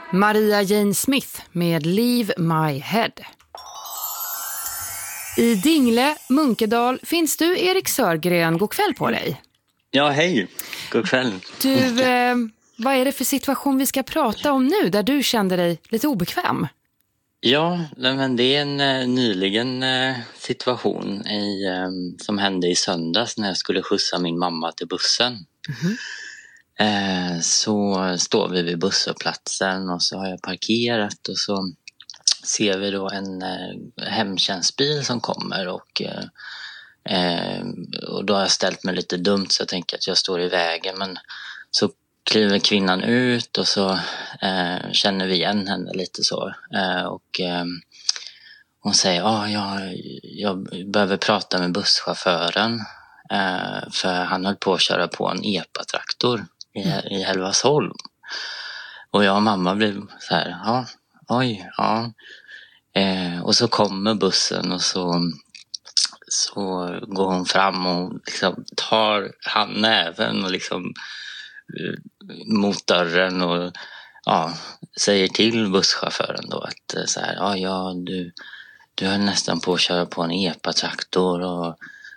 Maria Jane Smith med Leave My Head. I Dingle, Munkedal finns du, Erik Sörgren. God kväll på dig. Ja, hej. God kväll. Du, vad är det för situation vi ska prata om nu där du kände dig lite obekväm? Ja, men det är en nyligen situation som hände i söndags när jag skulle skjutsa min mamma till bussen. Så står vi vid busshållplatsen och så har jag parkerat och så ser vi då en hemtjänstbil som kommer och då har jag ställt mig lite dumt så jag tänker att jag står i vägen, men så kliver kvinnan ut och så känner vi igen henne lite så och hon säger jag behöver prata med busschauffören för han höll på att köra på en EPA-traktor i Hällevadsholm. Och jag och mamma blev så här, och så kommer bussen och så går hon fram och liksom tar handnäven och liksom mot dörren och säger till busschauffören då att så här, du är nästan på att köra på en EPA-traktor och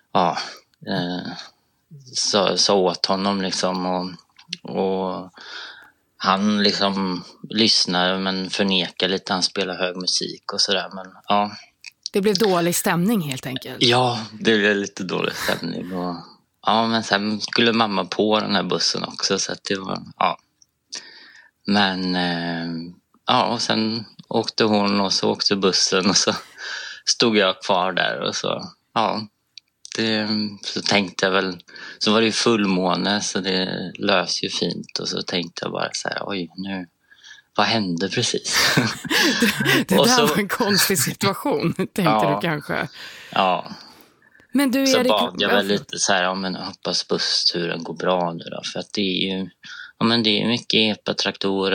så åt honom liksom och han liksom lyssnar men förnekar lite, han spelar hög musik och sådär, men ja. Det blev dålig stämning helt enkelt. Ja, det blev lite dålig stämning och men sen skulle mamma på den här bussen också så att det var, men och sen åkte hon och så åkte bussen och så stod jag kvar där och så, så tänkte jag väl, så var det ju fullmåne så det lös ju fint och så tänkte jag bara så här, nu, vad hände precis? det där var en konstig situation, tänkte du kanske. Ja. Men du, så Erik, bad jag väl lite så här, men hoppas bussturen går bra nu då, för att det är ju, det är mycket EPA-traktorer